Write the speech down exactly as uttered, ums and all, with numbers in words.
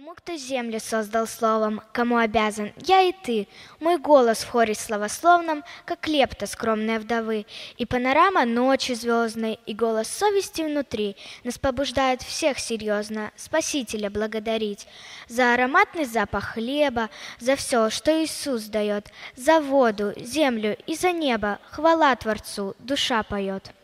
Тому, кто землю создал словом, кому обязан, я и ты. Мой голос в хоре словословном, как лепта скромной вдовы, и панорама ночи звездной, и голос совести внутри нас побуждает всех серьезно Спасителя благодарить за ароматный запах хлеба, за все, что Иисус дает, за воду, землю и за небо. Хвала Творцу, душа поет.